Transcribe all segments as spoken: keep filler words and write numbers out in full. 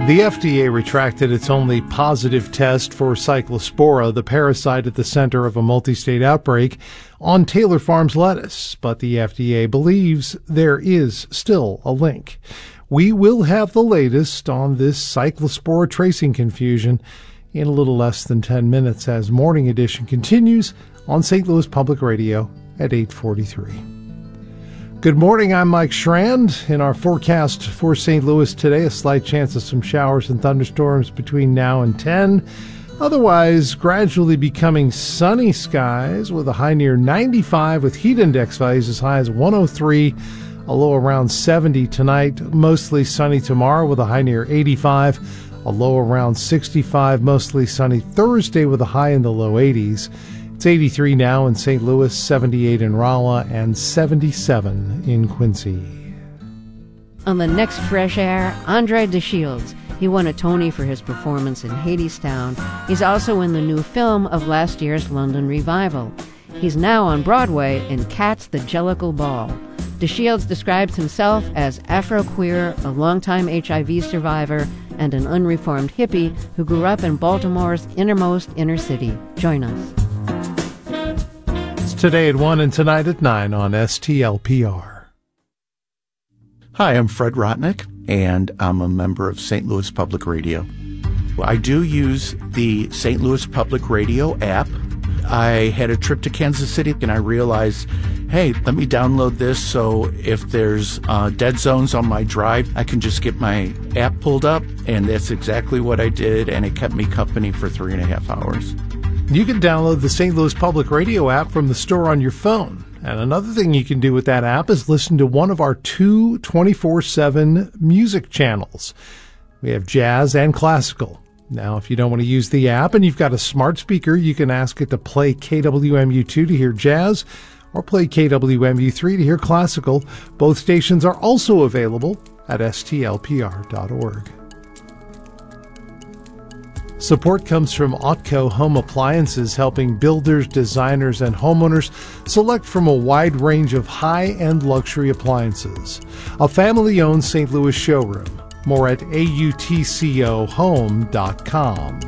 The F D A retracted its only positive test for Cyclospora, the parasite at the center of a multi-state outbreak, on Taylor Farms lettuce, but the F D A believes there is still a link. We will have the latest on this Cyclospora tracing confusion in a little less than ten minutes as Morning Edition continues on Saint Louis Public Radio at eight forty-three. Good morning, I'm Mike Schrand. In our forecast for Saint Louis today, a slight chance of some showers and thunderstorms between now and ten. Otherwise, gradually becoming sunny skies with a high near ninety-five with heat index values as high as one oh three, a low around seventy tonight. Mostly sunny tomorrow with a high near eighty-five, a low around sixty-five. Mostly sunny Thursday with a high in the low eighties. It's eighty-three now in Saint Louis, seventy-eight in Rolla, and seventy-seven in Quincy. On the next Fresh Air, Andre DeShields. He won a Tony for his performance in Hadestown. He's also in the new film of last year's London revival. He's now on Broadway in Cats the Jellicle Ball. DeShields describes himself as Afro-queer, a longtime H I V survivor, and an unreformed hippie who grew up in Baltimore's innermost inner city. Join us. Today at one and tonight at nine on S T L P R. Hi, I'm Fred Rotnick, and I'm a member of Saint Louis Public Radio. I do use the Saint Louis Public Radio app. I had a trip to Kansas City, and I realized, hey, let me download this so if there's uh, dead zones on my drive, I can just get my app pulled up, and that's exactly what I did, and it kept me company for three and a half hours. You can download the Saint Louis Public Radio app from the store on your phone. And another thing you can do with that app is listen to one of our two twenty-four seven music channels. We have jazz and classical. Now, if you don't want to use the app and you've got a smart speaker, you can ask it to play K W M U two to hear jazz or play K W M U three to hear classical. Both stations are also available at S T L P R dot org. Support comes from Otco Home Appliances, helping builders, designers, and homeowners select from a wide range of high-end luxury appliances. A family-owned Saint Louis showroom. More at A U T C O home dot com.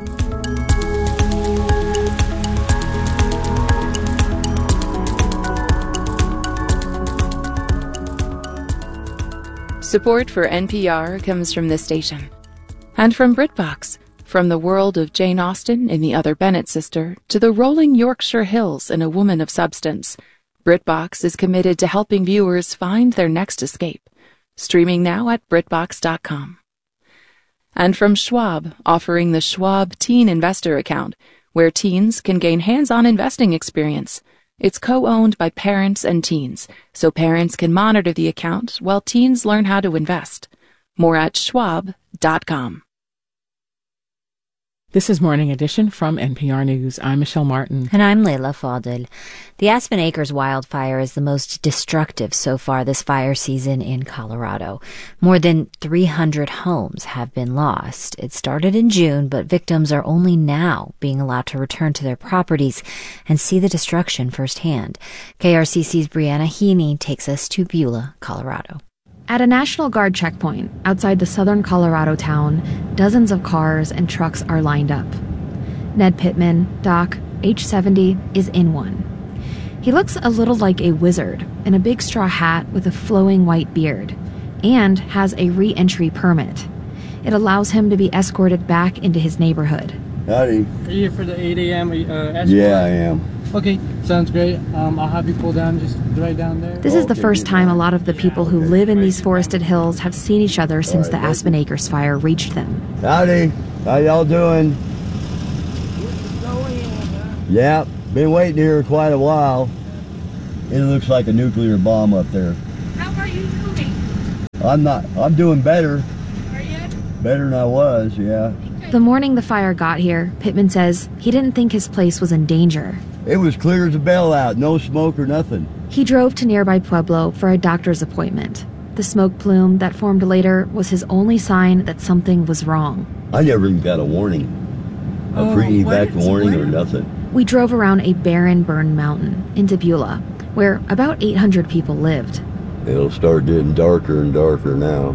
Support for N P R comes from this station and from BritBox. From the world of Jane Austen in The Other Bennet Sister to the rolling Yorkshire Hills in A Woman of Substance, BritBox is committed to helping viewers find their next escape. Streaming now at BritBox dot com. And from Schwab, offering the Schwab Teen Investor Account, where teens can gain hands-on investing experience. It's co-owned by parents and teens, so parents can monitor the account while teens learn how to invest. More at Schwab dot com. This is Morning Edition from N P R News. I'm Michelle Martin. And I'm Layla Fadel. The Aspen Acres wildfire is the most destructive so far this fire season in Colorado. More than three hundred homes have been lost. It started in June, but victims are only now being allowed to return to their properties and see the destruction firsthand. K R C C's Brianna Heaney takes us to Beulah, Colorado. At a National Guard checkpoint outside the southern Colorado town, dozens of cars and trucks are lined up. Ned Pittman, Doc, age seventy, is in one. He looks a little like a wizard in a big straw hat with a flowing white beard, and has a re-entry permit. It allows him to be escorted back into his neighborhood. Howdy. Are you here for the eight a.m. Uh, escort? Yeah, I am. Okay, sounds great. Um, I'll have you pull down just right down there. This is the first time a lot of the people who live in these forested hills have seen each other since the Aspen Acres fire reached them. Howdy. How y'all doing? Yeah, been waiting here quite a while. It looks like a nuclear bomb up there. How are you doing? I'm not, I'm doing better. Are you? Better than I was, yeah. The morning the fire got here, Pittman says he didn't think his place was in danger. It was clear as a bell out, no smoke or nothing. He drove to nearby Pueblo for a doctor's appointment. The smoke plume that formed later was his only sign that something was wrong. I never even got a warning. A Oh, pre-evac what? warning or What? nothing. We drove around a barren, burned mountain into Beulah, where about eight hundred people lived. It'll start getting darker and darker now.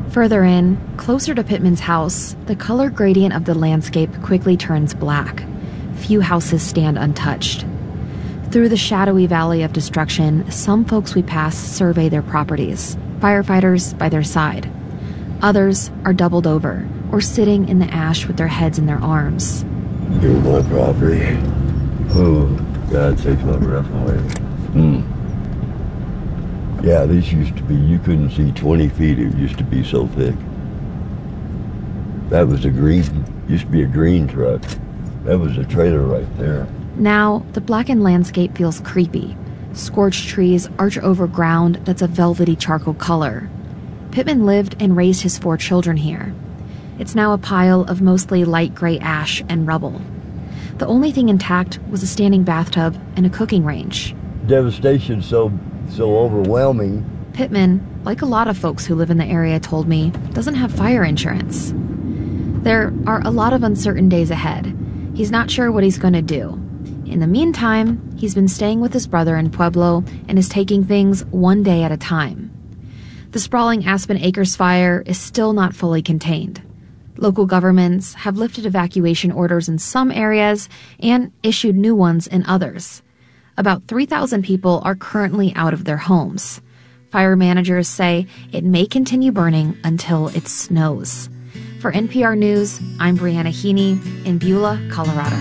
Further in, closer to Pittman's house, the color gradient of the landscape quickly turns black. Few houses stand untouched. Through the shadowy valley of destruction, some folks we pass survey their properties, firefighters by their side. Others are doubled over or sitting in the ash with their heads in their arms. Here's my property. Oh, God takes my breath away. Hmm. Yeah, this used to be, you couldn't see twenty feet. It used to be so thick. That was a green, used to be a green truck. That was a trailer right there. Now, the blackened landscape feels creepy. Scorched trees arch over ground that's a velvety charcoal color. Pittman lived and raised his four children here. It's now a pile of mostly light gray ash and rubble. The only thing intact was a standing bathtub and a cooking range. Devastation so so overwhelming. Pittman, like a lot of folks who live in the area told me, doesn't have fire insurance. There are a lot of uncertain days ahead. He's not sure what he's going to do. In the meantime, he's been staying with his brother in Pueblo and is taking things one day at a time. The sprawling Aspen Acres fire is still not fully contained. Local governments have lifted evacuation orders in some areas and issued new ones in others. About three thousand people are currently out of their homes. Fire managers say it may continue burning until it snows. For N P R News, I'm Brianna Heaney in Beulah, Colorado.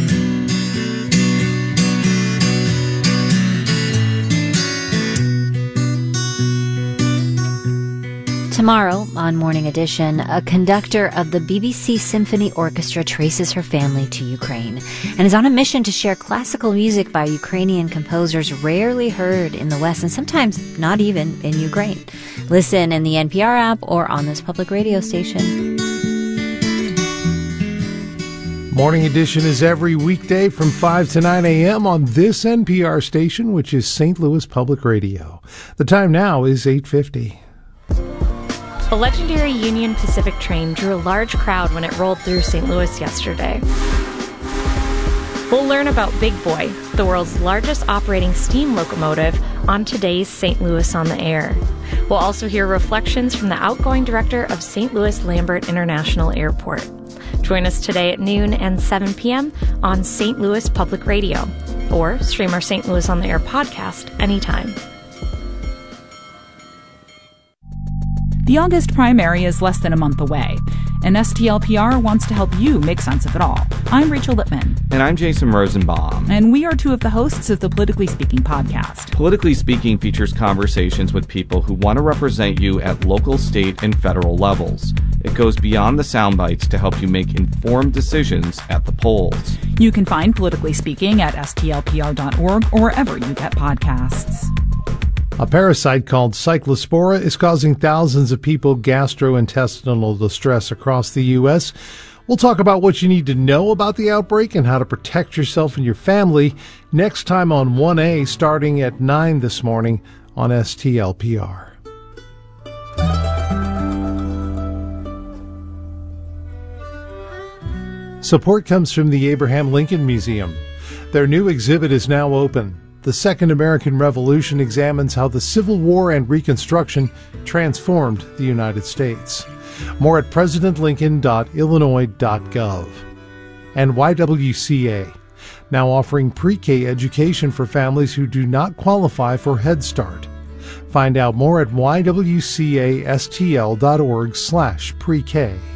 Tomorrow, on Morning Edition, a conductor of the B B C Symphony Orchestra traces her family to Ukraine and is on a mission to share classical music by Ukrainian composers rarely heard in the West and sometimes not even in Ukraine. Listen in the N P R app or on this public radio station. Morning Edition is every weekday from five to nine a.m. on this N P R station, which is Saint Louis Public Radio. The time now is eight fifty. The legendary Union Pacific train drew a large crowd when it rolled through Saint Louis yesterday. We'll learn about Big Boy, the world's largest operating steam locomotive, on today's Saint Louis on the Air. We'll also hear reflections from the outgoing director of Saint Louis Lambert International Airport. Join us today at noon and seven p.m. on Saint Louis Public Radio, or stream our Saint Louis on the Air podcast anytime. The August primary is less than a month away, and S T L P R wants to help you make sense of it all. I'm Rachel Lippman. And I'm Jason Rosenbaum. And we are two of the hosts of the Politically Speaking podcast. Politically Speaking features conversations with people who want to represent you at local, state, and federal levels. It goes beyond the sound bites to help you make informed decisions at the polls. You can find Politically Speaking at S T L P R dot org or wherever you get podcasts. A parasite called Cyclospora is causing thousands of people gastrointestinal distress across the U S. We'll talk about what you need to know about the outbreak and how to protect yourself and your family next time on one A, starting at nine this morning on S T L P R. Support comes from the Abraham Lincoln Museum. Their new exhibit is now open. The Second American Revolution examines how the Civil War and Reconstruction transformed the United States. More at president lincoln dot illinois dot gov. And Y W C A, now offering pre-K education for families who do not qualify for Head Start. Find out more at Y W C A S T L dot org slash pre-K.